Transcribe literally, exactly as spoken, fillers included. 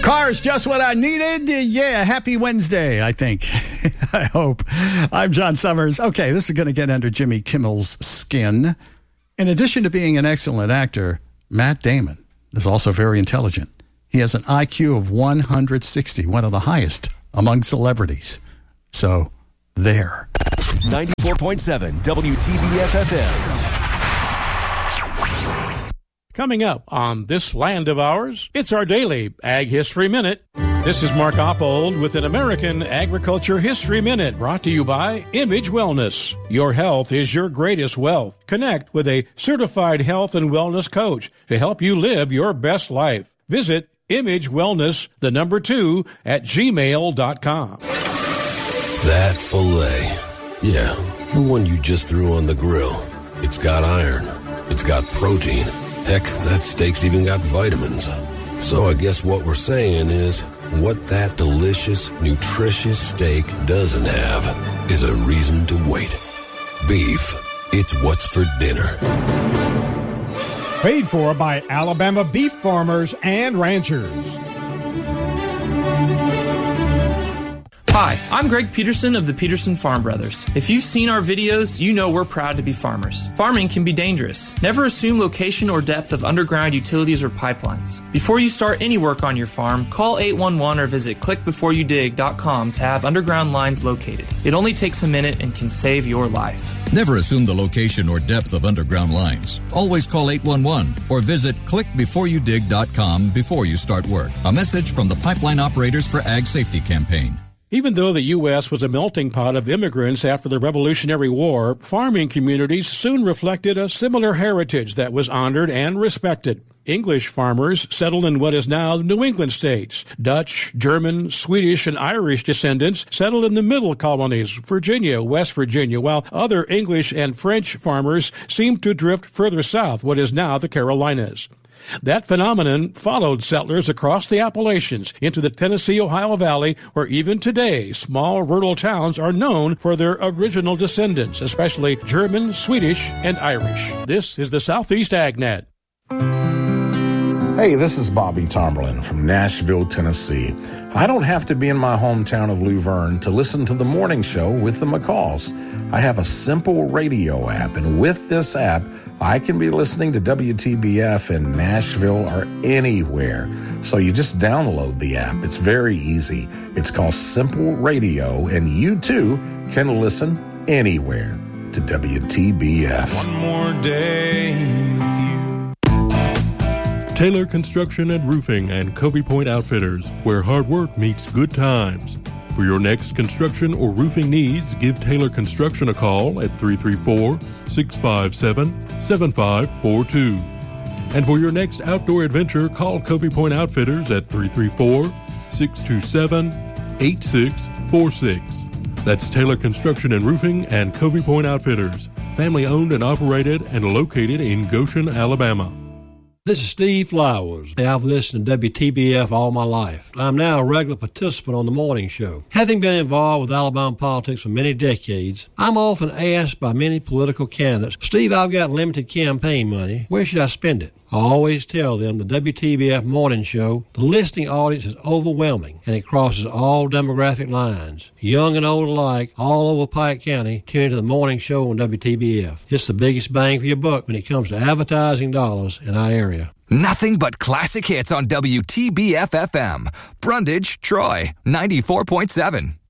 Cars, just what I needed. Yeah, happy Wednesday, I think. I hope. I'm John Summers. Okay, this is going to get under Jimmy Kimmel's skin. In addition to being an excellent actor, Matt Damon is also very intelligent. He has an I Q of one hundred sixty, one of the highest among celebrities. So, there. ninety-four point seven W T B F F M. Coming up on this land of ours, it's our daily Ag History Minute. This is Mark Oppold with an American Agriculture History Minute, brought to you by Image Wellness. Your health is your greatest wealth. Connect with a certified health and wellness coach to help you live your best life. Visit Image Wellness, the number two, at gmail dot com. That filet. Yeah, the one you just threw on the grill. It's got iron. It's got protein. Heck, that steak's even got vitamins. So I guess what we're saying is, what that delicious, nutritious steak doesn't have is a reason to wait. Beef, it's what's for dinner. Paid for by Alabama beef farmers and ranchers. Hi, I'm Greg Peterson of the Peterson Farm Brothers. If you've seen our videos, you know we're proud to be farmers. Farming can be dangerous. Never assume location or depth of underground utilities or pipelines. Before you start any work on your farm, call eight one one or visit click before you dig dot com to have underground lines located. It only takes a minute and can save your life. Never assume the location or depth of underground lines. Always call eight one one or visit click before you dig dot com before you start work. A message from the Pipeline Operators for Ag Safety campaign. Even though the U S was a melting pot of immigrants after the Revolutionary War, farming communities soon reflected a similar heritage that was honored and respected. English farmers settled in what is now the New England states. Dutch, German, Swedish, and Irish descendants settled in the middle colonies, Virginia, West Virginia, while other English and French farmers seemed to drift further south, what is now the Carolinas. That phenomenon followed settlers across the Appalachians into the Tennessee-Ohio Valley, where even today small rural towns are known for their original descendants, especially German, Swedish, and Irish. This is the Southeast AgNet. Hey, this is Bobby Tomberlin from Nashville, Tennessee. I don't have to be in my hometown of Luverne to listen to the morning show with the McCalls. I have a simple radio app, and with this app, I can be listening to W T B F in Nashville or anywhere. So you just download the app. It's very easy. It's called Simple Radio, and you too can listen anywhere to W T B F. One more day with you. Taylor Construction and Roofing and Covey Point Outfitters, where hard work meets good times. For your next construction or roofing needs, give Taylor Construction a call at three three four, six five seven, seven five four two. And for your next outdoor adventure, call Covey Point Outfitters at three three four, six two seven, eight six four six. That's Taylor Construction and Roofing and Covey Point Outfitters, family owned and operated and located in Goshen, Alabama. This is Steve Flowers. I've listened to W T B F all my life. I'm now a regular participant on the morning show. Having been involved with Alabama politics for many decades, I'm often asked by many political candidates, Steve, I've got limited campaign money. Where should I spend it? I always tell them the W T B F morning show, the listening audience is overwhelming, and it crosses all demographic lines. Young and old alike, all over Pike County, tune into the morning show on W T B F. It's the biggest bang for your buck when it comes to advertising dollars in our area. Nothing but classic hits on W T B F F M. Brundage, Troy, ninety-four point seven.